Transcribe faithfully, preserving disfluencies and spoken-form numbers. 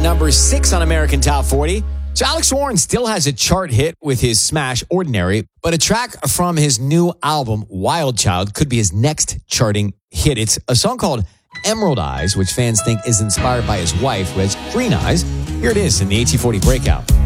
number six on American Top forty. So Alex Warren still has a chart hit with his smash Ordinary, but a track from his new album, Wild Child, could be his next charting hit. It's a song called Emerald Eyes, which fans think is inspired by his wife, who has green eyes. Here it is in the A T forty Breakout.